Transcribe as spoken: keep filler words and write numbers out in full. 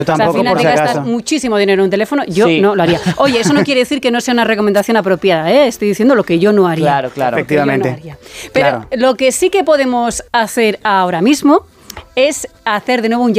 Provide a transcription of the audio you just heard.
O sea, al final te gastas acaso. muchísimo dinero en un teléfono, yo Sí. no lo haría. Oye, eso no quiere decir que no sea una recomendación apropiada, ¿eh? Estoy diciendo lo que yo no haría. Claro, claro. Lo que yo no Efectivamente. haría. Pero Claro. lo que sí que podemos hacer ahora mismo es hacer de nuevo un